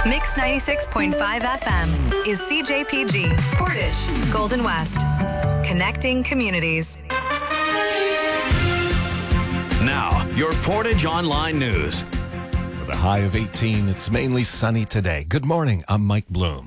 Mix 96.5 FM is CJPG, Portage, Golden West. Connecting communities. Now, your Portage Online News. With a high of 18, it's mainly sunny today. Good morning, I'm Mike Bloom.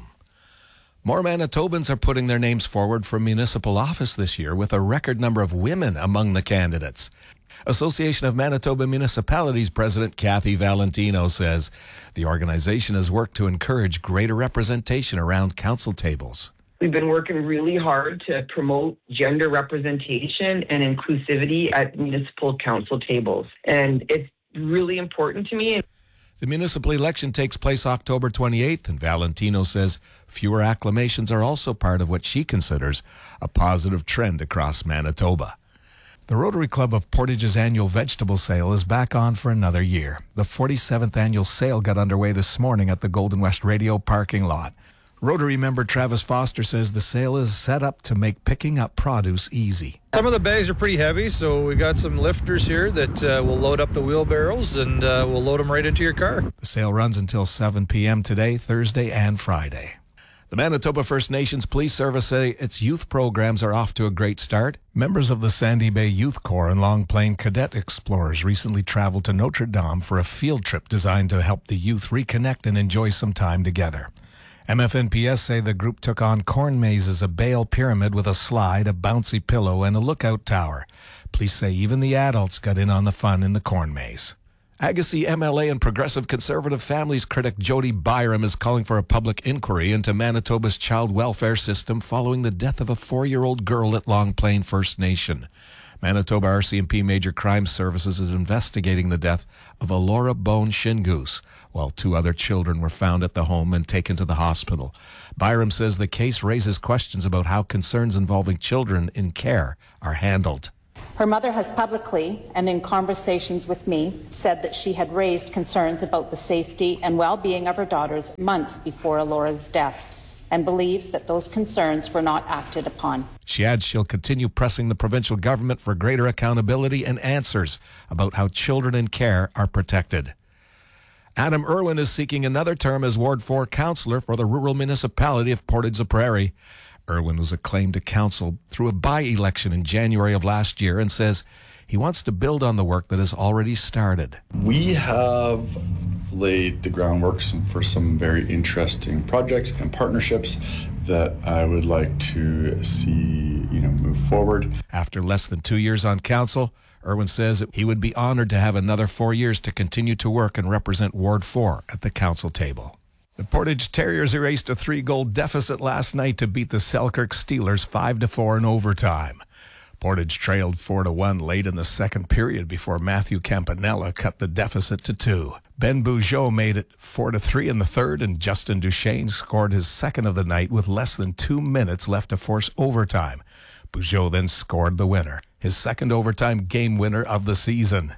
More Manitobans are putting their names forward for municipal office this year, with a record number of women among the candidates. Association of Manitoba Municipalities President Kathy Valentino says the organization has worked to encourage greater representation around council tables. We've been working really hard to promote gender representation and inclusivity at municipal council tables, and it's really important to me. The municipal election takes place October 28th, and Valentino says fewer acclamations are also part of what she considers a positive trend across Manitoba. The Rotary Club of Portage's annual vegetable sale is back on for another year. The 47th annual sale got underway this morning at the Golden West Radio parking lot. Rotary member Travis Foster says the sale is set up to make picking up produce easy. Some of the bags are pretty heavy, so we got some lifters here that will load up the wheelbarrows and we'll load them right into your car. The sale runs until 7 p.m. today, Thursday, and Friday. The Manitoba First Nations Police Service say its youth programs are off to a great start. Members of the Sandy Bay Youth Corps and Long Plain Cadet Explorers recently traveled to Notre Dame for a field trip designed to help the youth reconnect and enjoy some time together. MFNPS say the group took on corn mazes, a bale pyramid with a slide, a bouncy pillow, and a lookout tower. Police say even the adults got in on the fun in the corn maze. Agassiz MLA and Progressive Conservative Families critic Jody Byram is calling for a public inquiry into Manitoba's child welfare system following the death of a 4-year-old girl at Long Plain First Nation. Manitoba RCMP Major Crime Services is investigating the death of Alora Bone Shingoose, while 2 other children were found at the home and taken to the hospital. Byram says the case raises questions about how concerns involving children in care are handled. Her mother has publicly and in conversations with me said that she had raised concerns about the safety and well-being of her daughters months before Alora's death, and believes that those concerns were not acted upon. She adds she'll continue pressing the provincial government for greater accountability and answers about how children in care are protected. Adam Irwin is seeking another term as Ward 4 councillor for the rural municipality of Portage-la-Prairie. Irwin was acclaimed to council through a by-election in January of last year and says he wants to build on the work that has already started. We have laid the groundwork for some very interesting projects and partnerships that I would like to see, move forward. After less than 2 years on council, Irwin says he would be honored to have another 4 years to continue to work and represent Ward 4 at the council table. The Portage Terriers erased a 3-goal deficit last night to beat the Selkirk Steelers 5-4 in overtime. Portage trailed 4-1 late in the second period before Matthew Campanella cut the deficit to 2. Ben Bugeaud made it 4-3 in the third, and Justin Duchesne scored his second of the night with less than 2 minutes left to force overtime. Bugeaud then scored the winner, his second overtime game winner of the season.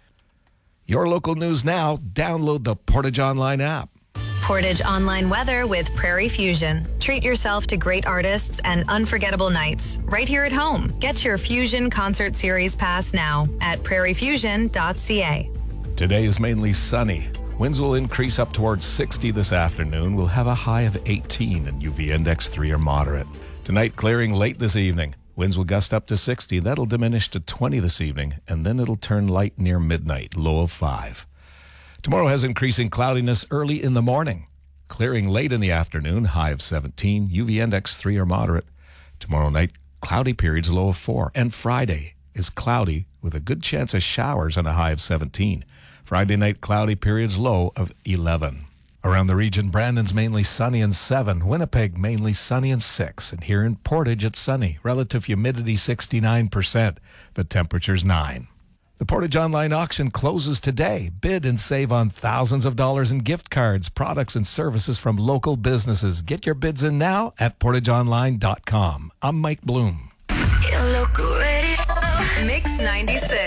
Your local news now. Download the Portage Online app. Portage Online weather with Prairie Fusion. Treat yourself to great artists and unforgettable nights right here at home. Get your Fusion Concert Series pass now at prairiefusion.ca. Today is mainly sunny. Winds will increase up towards 60 this afternoon. We'll have a high of 18 and UV index 3 are moderate. Tonight, clearing late this evening. Winds will gust up to 60. That'll diminish to 20 this evening, and then it'll turn light near midnight, low of 5. Tomorrow has increasing cloudiness early in the morning. Clearing late in the afternoon, high of 17. UV index 3 are moderate. Tomorrow night, cloudy periods, low of 4. And Friday is cloudy with a good chance of showers and a high of 17. Friday night, cloudy periods, low of 11. Around the region, Brandon's mainly sunny and 7. Winnipeg, mainly sunny and 6. And here in Portage, it's sunny. Relative humidity, 69%. The temperature's 9. The Portage Online auction closes today. Bid and save on thousands of dollars in gift cards, products, and services from local businesses. Get your bids in now at portageonline.com. I'm Mike Bloom. Mix 96.